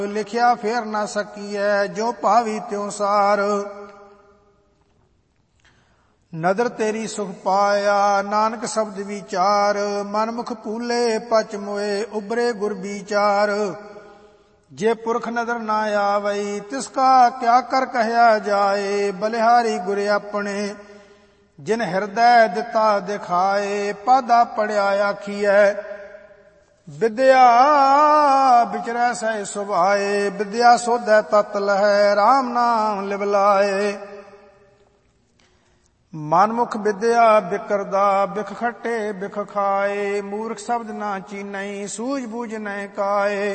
ਲਿਖਿਆ ਫੇਰ ਨਾ ਸਕੀਐ, ਜੋ ਭਾਵੀ ਤਿਉ ਸਾਰ। ਨਦਰ ਤੇਰੀ ਸੁਖ ਪਾਇਆ, ਨਾਨਕ ਸ਼ਬਦ ਵਿਚਾਰ। ਮਨ ਮੁਖ ਭੂਲੇ ਪਚ ਮੋਏ, ਉਬਰੇ ਗੁਰ ਵਿਚਾਰ। ਜੇ ਪੁਰਖ ਨਦਰ ਨਾ ਆਵਈ, ਤਿਸ ਕਾ ਕਿਆ ਕਰ ਕਹਿਆ ਜਾਏ। ਬਲਿਹਾਰੀ ਗੁਰ ਆਪਣੇ, ਜਿਨ ਹਿਰਦੈ ਦਿੱਤਾ ਦਿਖਾਏ। ਪਾਦਾ ਪੜਿਆ ਆਖੀਐ, ਵਿਦਿਆ ਵਿਚਰੈ ਸਹਿ ਸੁਭਾਏ। ਵਿਦਿਆ ਸੋਧੈ ਤਤ ਲਹੈ, RAM ਨਾਮ ਲਿਵ ਲਾਏ। ਮਨਮੁਖ ਵਿਦਿਆ ਬਿਕਰਦਾ, ਬਿਖ ਖੱਟੇ ਬਿਖ ਖਾਏ। ਮੂਰਖ ਸ਼ਬਦ ਨਾ ਚੀਨਈ, ਸੂਝ ਬੂਝ ਨਹਿ ਕਾਏ।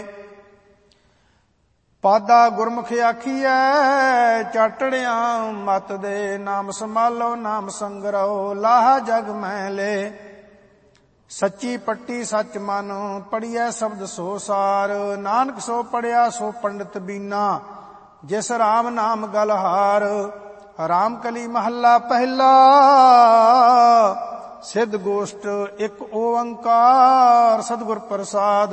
ਪਾਦਾ ਗੁਰਮੁਖ ਆਖੀਐ, ਚਾਟੜਿਆ ਮਤ ਦੇ। ਨਾਮ ਸੰਭਾਲੋ ਨਾਮ ਸੰਗਰੋ, ਲਾਹਾ ਜਗ ਮੈਂ ਲੈ। ਸੱਚੀ ਪੱਟੀ ਸੱਚ ਮਨ, ਪੜੀਐ ਸ਼ਬਦ ਸੋ ਸਾਰ। ਨਾਨਕ ਸੋ ਪੜਿਆ ਸੋ ਪੰਡਿਤ ਬੀਨਾ, ਜਿਸ RAM ਨਾਮ ਗਲਹਾਰ। ਰਾਮ ਕਲੀ ਮਹੱਲਾ ਪਹਿਲਾ, ਸਿੱਧ ਗੋਸ਼ਟ ਇੱਕ ਓੰਕਾਰ। ਸਤਿਗੁਰ ਪ੍ਰਸਾਦ।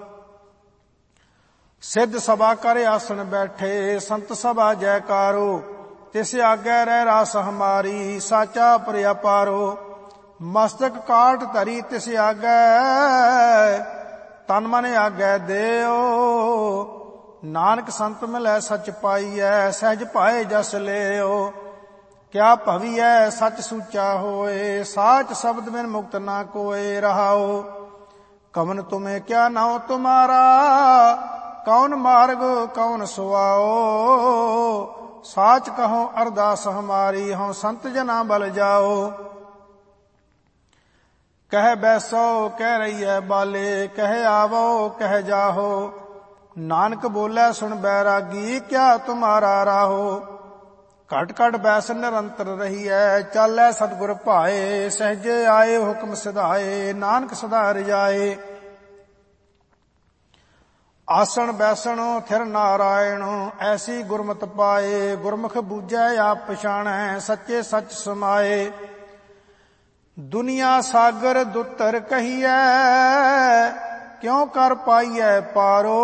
ਸਿੱਧ ਸਭਾ ਕਰ ਆਸਣ ਬੈਠੇ, ਸੰਤ ਸਭਾ ਜੈਕਾਰੋ। ਤਿਸ ਆਗੇ ਰਹਿ ਰਾਸ ਹਮਾਰੀ, ਸਾਚਾ ਪ੍ਰਿਆ ਪਾਰੋ। ਮਸਤਕ ਕਾਟ ਧਰੀ ਤਿਸ ਆਗੇ, ਤਨ ਮਨ ਆਗੇ ਦੇਓ। ਨਾਨਕ ਸੰਤ ਮਿਲੈ ਸਚ ਪਾਈਐ, ਸਹਿਜ ਭਾਏ ਜਸ ਲਿਓ। ਕਿਆ ਭਵੀਐ ਸਚ ਸੂਚਾ ਹੋਏ, ਸਾਚ ਸ਼ਬਦ ਬਿਨ ਮੁਕਤ ਨਾ ਕੋਏ। ਰਹਾਓ ਕਵਨ ਤੁਮੇ ਕਿਆ ਨਾਉ ਤੁਮਾਰਾ, ਕੌਣ ਮਾਰਗ ਕੌਣ ਸੁਆਓ। ਸਾਚ ਕਹੋ ਅਰਦਾਸ ਹਮਾਰੀ, ਹਉ ਸੰਤ ਜਨਾ ਬਲ ਜਾਓ। ਕਹਿ ਬੈਸੋ ਕਹਿ ਰਹੀਐ ਬਾਲੇ, ਕਹਿ ਆਵੋ ਕਹਿ ਜਾਹੋ। ਨਾਨਕ ਬੋਲੇ ਸੁਣ ਬੈਰਾਗੀ, ਕਿਆ ਤੁਮਾਰਾ ਰਾਹੋ। ਘਟ ਘਟ ਬੈਸ ਨਿਰੰਤਰ ਰਹੀਐ, ਚਾਲੈ ਸਤਿਗੁਰ ਭਾਏ। ਸਹਿਜੇ ਆਏ ਹੁਕਮ ਸਿਧਾਏ, ਨਾਨਕ ਸਦਾ ਰਜਾਏ। ਆਸਣ ਬੈਸਣ ਥਿਰ ਨਾਰਾਇਣ, ਐਸੀ ਗੁਰਮਤਿ ਪਾਏ। ਗੁਰਮੁਖ ਬੂਝੈ ਆਪ ਪਛਾਣੈ, ਸੱਚੇ ਸੱਚ ਸਮਾਏ। ਦੁਨੀਆ ਸਾਗਰ ਦੁੱਤਰ ਕਹੀਐ, ਕਿਉ ਕਰ ਪਾਈਐ ਪਾਰੋ।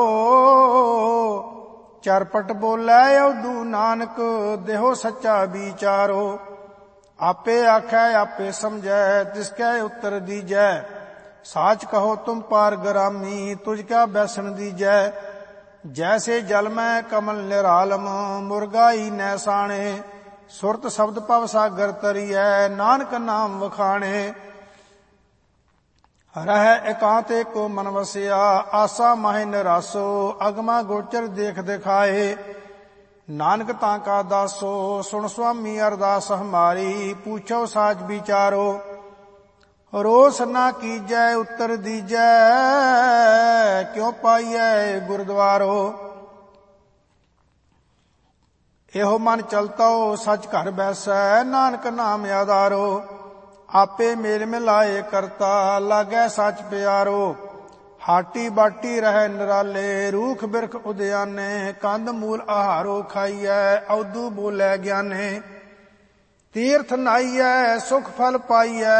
ਚਰਪਟ ਬੋਲੇ ਉਦੂ ਨਾਨਕ, ਦੇਹੋ ਸੱਚਾ ਵਿਚਾਰੋ। ਆਪੇ ਆਖੈ ਆਪੇ ਸਮਝੈ, ਤਿਸ ਕੈ ਉੱਤਰ ਦੀਜੈ। ਸਾਚ ਕਹੋ ਤੁਮ ਪਾਰ ਗਰਾਮੀ, ਤੁਝ ਕਾ ਬੈਸਣ ਦੀਜੈ। ਜੈਸੇ ਜਲ ਮੈਂ ਕਮਲ ਨਿਰਾਲਮ, ਮੁਰਗਾਈ ਨੈ ਸਾਣੇ। ਸੁਰਤ ਸ਼ਬਦ ਭਵ ਸਾਗਰ ਤਰੀਐ, ਨਾਨਕ ਨਾਮ ਵਖਾਣੇ। ਰਹਿ ਇਕਾਂਤ ਏਕੋ ਮਨ ਵਸਿਆ, ਆਸਾ ਮਾਹਿ ਨਿਰਾਸੋ। ਅਗਮਾ ਗੋਚਰ ਦੇਖ ਦਿਖਾਏ, ਨਾਨਕ ਤਾਂ ਕਾ ਦਾਸੋ। ਸੁਣ ਸੁਆਮੀ ਅਰਦਾਸ ਹਮਾਰੀ, ਪੂਛੋ ਸਾਚ ਵਿਚਾਰੋ। ਰੋਸ ਨਾ ਕੀਜੈ ਉੱਤਰ ਦੀਜੈ, ਕਿਉ ਪਾਈਐ ਗੁਰਦੁਆਰੋ। ਇਹੋ ਮਨ ਚਲਤੋ ਸਚ ਘਰ ਬੈਸੈ, ਨਾਨਕ ਨਾਮ ਆਧਾਰੋ। ਆਪੇ ਮੇਲ ਮਿਲਾਏ ਕਰਤਾ, ਲਾਗੈ ਸਚ ਪਿਆਰੋ। ਹਾਟੀ ਬਾਟੀ ਰਹਿ ਨਿਰਾਲੇ, ਰੂਖ ਬਿਰਖ ਉਦਿਆਨੇ। ਕੰਦ ਮੂਲ ਆਹਾਰੋ ਖਾਈਐ, ਔਦੂ ਬੋਲੇ ਗਿਆਨੇ। ਤੀਰਥ ਨਾਈਐ ਸੁਖ ਫਲ ਪਾਈਐ,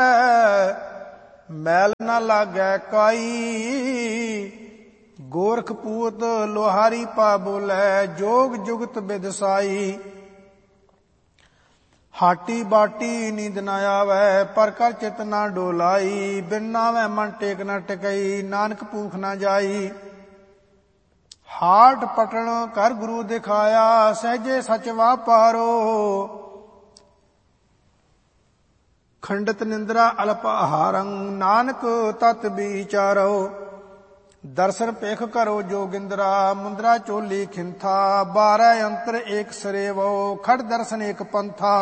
ਮੈਲ ਨਾ ਲਾਗੈ ਕਾਈ। ਗੋਰਖ ਪੂਤ ਲੋਹਾਰੀ ਪਾ ਬੋਲੇ, ਜੋਗ ਜੁਗਤ ਬਿਦਸਾਈ। ਹਾਟੀ ਬਾਟੀ ਨੀਂਦ ਨਾ ਆਵੈ, ਪਰ ਕਰ ਚਿਤ ਨਾ ਡੋਲਾਈ। ਬਿਨ ਨਾਵੈ ਮਨ ਟੇਕ ਨਾ ਟਿਕਈ, ਨਾਨਕ ਭੂਖ ਨਾ ਜਾਈ। ਹਾਟ ਪਟਣ ਕਰ ਗੁਰੂ ਦਿਖਾਇਆ, ਸਹਿਜੇ ਸਚ ਵਾਪਾਰੋ। ਖੰਡਤ ਨਿੰਦਰਾ ਅਲਪ ਆਹਾਰੰ, ਨਾਨਕ ਤਤ ਵਿਚਾਰੋ। ਦਰਸ਼ਨ ਪੇਖ ਕਰੋ ਜੋਗਿੰਦਰਾ, ਮੁੰਦਰਾ ਚੋਲੀ ਖਿੰਥਾ। 12 ਅੰਤਰ ਏਕ ਸਰੇਵੋ, ਖੜ ਦਰਸ਼ਨ ਏਕ ਪੰਥਾ।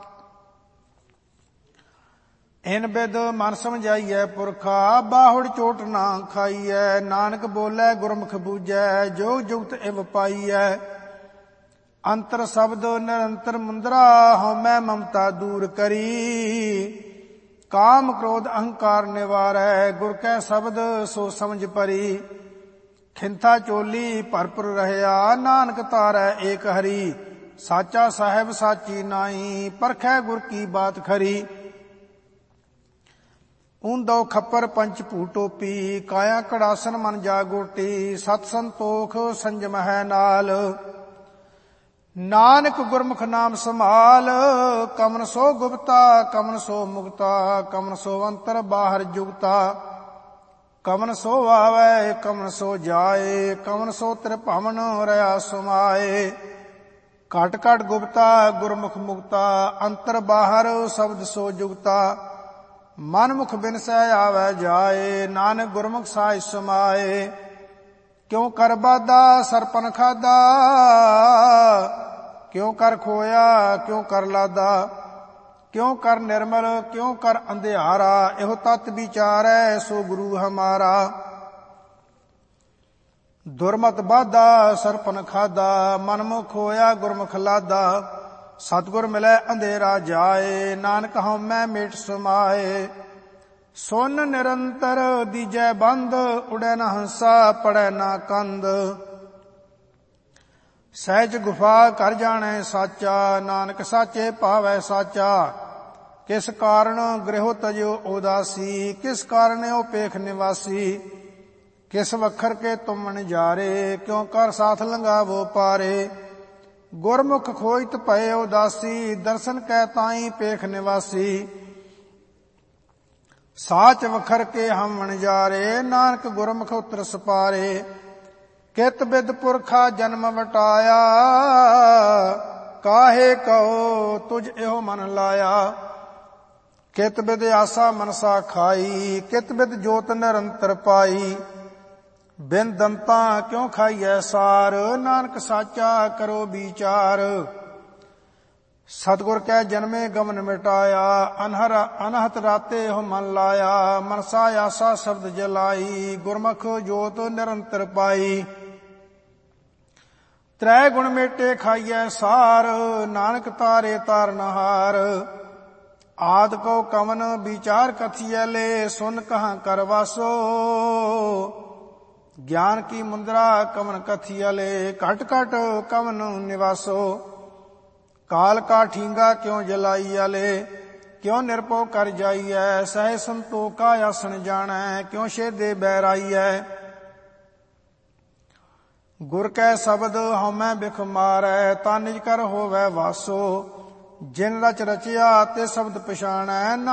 ਇਨ ਬਿਦ ਮਨ ਸਮਝਾਈਐ ਪੁਰਖਾ, ਬਾਹੁੜ ਚੋਟ ਨਾ ਖਾਈਐ। ਨਾਨਕ ਬੋਲੇ ਗੁਰਮੁਖ ਬੂਝੈ, ਜੋਗ ਜੁਗਤ ਇਵ ਪਾਈਐ। ਅੰਤਰ ਸ਼ਬਦ ਨਿਰੰਤਰ ਮੁੰਦਰਾ, ਹਉਮੈ ਮਮਤਾ ਦੂਰ ਕਰੀ। ਕਾਮ ਕ੍ਰੋਧ ਅਹੰਕਾਰ ਨਿਵਾਰੈ, ਗੁਰ ਕੈ ਸ਼ਬਦ ਸੋ ਸਮਝ ਪਰੀ। ਖਿੰਥਾ ਚੋਲੀ ਭਰਪੁਰ ਰਹਿਆ, ਨਾਨਕ ਤਾਰੈ ਏਕ ਹਰੀ। ਸਾਚਾ ਸਾਹਿਬ ਸਾਚੀ ਨਾਈ, ਪਰਖੈ ਗੁਰ ਕੀ ਬਾਤ ਖਰੀ। ਊਂਦੋ ਖੱਪਰ ਪੰਚ ਭੂ ਟੋਪੀ, ਕਾਇਆ ਕੜਾਸਨ ਮਨ ਜਾਗੋਟੀ, ਸਤ ਸੰਤੋਖ ਸੰਜਮ ਹੈ ਨਾਲ। ਨਾਨਕ ਗੁਰਮੁਖ ਨਾਮ ਸੰਭਾਲ, ਕਮਨ ਸੋ ਗੁਪਤਾ ਕਮਨ ਸੋ ਮੁਕਤਾ, ਕਮਨ ਸੋ ਅੰਤਰ ਬਾਹਰ ਜੁਗਤਾ, ਕਮਨ ਸੋ ਆਵੈ ਕਮਨ ਸੋ ਜਾਏ, ਕਮਨ ਸੋ ਤ੍ਰਿਭਵਨ ਰਹਾ ਸਮਾਏ। ਘਟ ਘਟ ਗੁਪਤਾ ਗੁਰਮੁਖ ਮੁਕਤਾ, ਅੰਤਰ ਬਾਹਰ ਸ਼ਬਦ ਸੋ ਜੁਗਤਾ, ਮਨ ਮੁਖ ਬਿਨਸੈ ਆਵੈ ਜਾਏ, ਨਾਨਕ ਗੁਰਮੁਖ ਸਾਹਿ ਸਮਾਏ। ਕਿਉ ਕਰ ਬਾਧਾ ਸਰਪਨ ਖਾਦਾ, ਕਿਉ ਕਰ ਖੋਇਆ ਕਿਉ ਕਰ ਲਾਦਾ, ਕਿਉ ਕਰ ਨਿਰਮਲ ਕਿਉ ਕਰ ਅੰਧਿਆਰਾ, ਇਹੋ ਤਤ ਵਿਚਾਰੈ ਸੋ ਗੁਰੂ ਹਮਾਰਾ। ਦੁਰਮਤ ਬਾਧਾ ਸਰਪਨ ਖਾਦਾ, ਮਨ ਮੁਖ ਹੋਇਆ ਗੁਰਮੁਖ ਲਾਦਾ, ਸਤਿਗੁਰ ਮਿਲੈ ਅੰਧੇਰਾ ਜਾਏ, ਨਾਨਕ ਹਉਮੈ ਮੇਟ ਸਮਾਏ। ਸੁਨ ਨਿਰੰਤਰ ਦੀਜੈ ਬੰਦ, ਉਡੈ ਨ ਹੰਸਾ ਪੜੈ ਨਾ ਕੰਦ, ਸਹਿਜ ਗੁਫਾ ਕਰ ਜਾਣੈ ਸਾਚਾ, ਨਾਨਕ ਸਾਚੇ ਭਾਵੈ ਸਾਚਾ। ਕਿਸ ਕਾਰਨ ਗ੍ਰਹਿ ਤਜਿਓ ਉਦਾਸੀ, ਕਿਸ ਕਾਰਨ ਓ ਪੇਖ ਨਿਵਾਸੀ, ਕਿਸ ਵਖਰ ਕੇ ਤੁਮ ਨਜ਼ਾਰੇ, ਕਿਉ ਕਰ ਸਾਥ ਲੰਘਾਵੋ ਪਾਰੇ। ਗੁਰਮੁਖ ਖੋਜਤ ਭਏ ਉਦਾਸੀ, ਦਰਸ਼ਨ ਕੈ ਤਾਈ ਪੇਖ ਨਿਵਾਸੀ, ਸਾਚ ਵਖਰ ਕੇ ਹਮ ਨਜ਼ਾਰੇ, ਨਾਨਕ ਗੁਰਮੁਖ ਉਤਰ ਸਪਾਰੇ। ਕਿਤ ਬਿਦ ਪੁਰਖਾ ਜਨਮ ਵਟਾਇਆ, ਕਾਹੇ ਕਹੋ ਤੁਝ ਇਹੋ ਮਨ ਲਾਇਆ। ਕਿਤ ਬਿਦ ਆਸਾ ਮਨਸਾ ਖਾਈ, ਕਿਤ ਬਿਦ ਜੋਤ ਨਿਰੰਤਰ ਪਾਈ, ਬਿਨ ਦੰਤਾ ਕਿਉ ਖਾਈਐ ਸਾਰ, ਨਾਨਕ ਸਾਚਾ ਕਰੋ ਵਿਚਾਰ। ਸਤਿਗੁਰ ਕੈ ਜਨਮੇ ਗਮਨ ਮਿਟਾਇਆ, ਅਨਹਤ ਰਾਤੇ ਇਹੋ ਮਨ ਲਾਇਆ, ਮਨਸਾ ਆਸਾ ਸ਼ਬਦ ਜਲਾਈ, ਗੁਰਮੁਖ ਜੋਤ ਨਿਰੰਤਰ ਪਾਈ। ਤ੍ਰੈ ਗੁਣ ਮੇਟੇ ਖਾਈਐ ਸਾਰ, ਨਾਨਕ ਤਾਰੇ ਤਾਰਨਹਾਰ। ਆਦ ਕੋ ਕਵਨ ਵਿਚਾਰ ਕਥੀਐ ਲੈ, ਸੁਨ ਕਹਾਂ ਕਰ ਵਾਸੋ, ਗਿਆਨ ਕੀ ਮੁੰਦਰਾ ਕਵਨ ਕਥੀਐ ਲੈ, ਘਟ ਘਟ ਕਵਨ ਨਿਵਾਸੋ। ਕਾਲ ਕਾ ਠੀਂਗਾ ਕਿਉ ਜਲਾਈਐ ਲੈ, ਕਿਉ ਨਿਰਭਉ ਕਰ ਜਾਈਐ, ਸਹਿ ਸੰਤੋਖਾ ਆਸਣ ਜਾਣੈ, ਕਿਉ ਛੇਦੇ ਬੈਰਾਈਐ। ਗੁਰ ਕੈ ਸ਼ਬਦ ਹਉਮੈ ਬਿਖ ਮਾਰੈ, ਤਾ ਨਿਜ ਕਰ ਹੋਵੈ ਵਾਸੋ, ਜਿਨ ਰਚ ਰਚਿਆ ਤੇ ਸ਼ਬਦ ਪਛਾਣੈ।